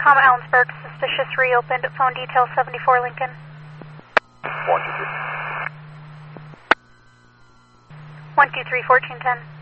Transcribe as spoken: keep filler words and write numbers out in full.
Com Ellensburg, suspicious reopened, phone detail seventy-four Lincoln. One, two, three. one two three, fourteen ten.